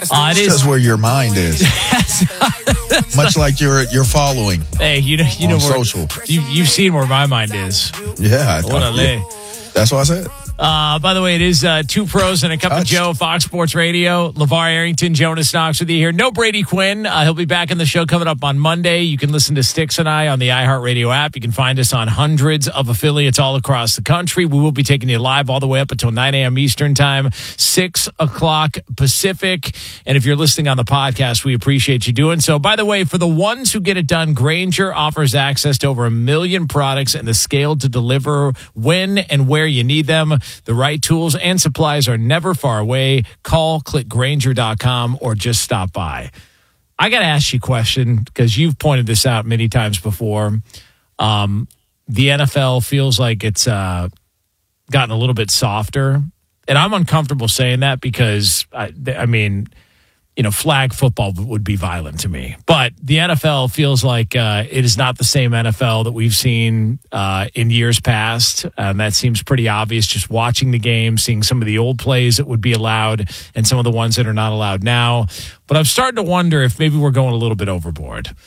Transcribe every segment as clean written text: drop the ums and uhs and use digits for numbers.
It is where your mind is. Much like your following. Hey, you know where social. You've seen where my mind is. Yeah, that's what I said. By the way, it is Two Pros and a Cup of Joe, Fox Sports Radio. LeVar Arrington, Jonas Knox with you here. No Brady Quinn. He'll be back in the show coming up on Monday. You can listen to Sticks and I on the iHeartRadio app. You can find us on hundreds of affiliates all across the country. We will be taking you live all the way up until 9 a.m. Eastern Time, 6 o'clock Pacific. And if you're listening on the podcast, we appreciate you doing so. By the way, for the ones who get it done, Grainger offers access to over 1 million products and the scale to deliver when and where you need them. The right tools and supplies are never far away. Call, click Grainger.com, or just stop by. I got to ask you a question because you've pointed this out many times before. The NFL feels like it's gotten a little bit softer. And I'm uncomfortable saying that because, I mean, flag football would be violent to me. But the NFL feels like it is not the same NFL that we've seen in years past. And that seems pretty obvious just watching the game, seeing some of the old plays that would be allowed and some of the ones that are not allowed now. But I'm starting to wonder if maybe we're going a little bit overboard.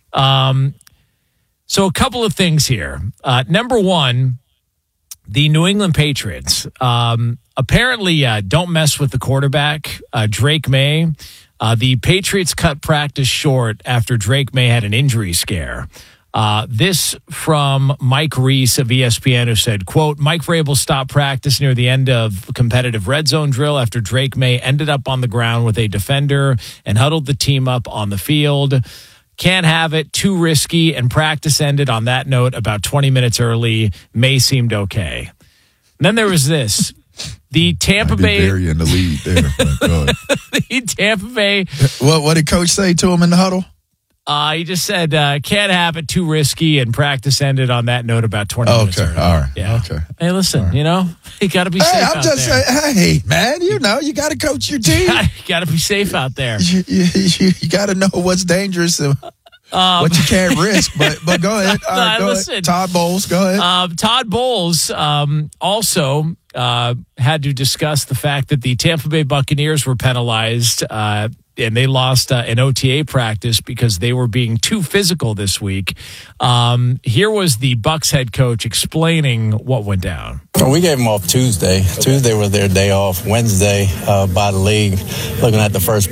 So a couple of things here. Number one, the New England Patriots apparently don't mess with the quarterback, Drake May. The Patriots cut practice short after Drake May had an injury scare. This from Mike Reese of ESPN, who said, quote, Mike Vrabel stopped practice near the end of competitive red zone drill after Drake May ended up on the ground with a defender and huddled the team up on the field. Can't have it, too risky, and practice ended on that note about 20 minutes early. May seemed okay. And then there was this. The Tampa Bay... Barry in the lead there. The Tampa Bay... What did Coach say to him in the huddle? He just said, can't have it, too risky, and practice ended on that note about 20 minutes early. All right. Yeah. Okay. Hey, listen, you got to be safe out there. Hey, man, you got to coach your team. You got to be safe out there. You got to know what's dangerous and what you can't risk. But go ahead. Go ahead. Todd Bowles, go ahead. Todd Bowles also had to discuss the fact that the Tampa Bay Buccaneers were penalized and they lost an OTA practice because they were being too physical this week. Here was the Bucs head coach explaining what went down. Well, we gave them off Tuesday. Tuesday was their day off. Wednesday, by the league, looking at the first